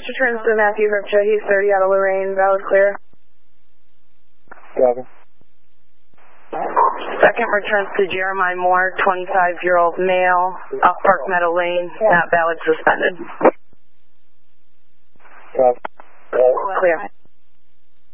First returns to Matthew Herbcha. He's 30 out of Lorraine. Valid clear. Copy. Second returns to Jeremiah Moore, 25-year-old male, off Park Meadow Lane. Not valid, suspended. Copy. Clear.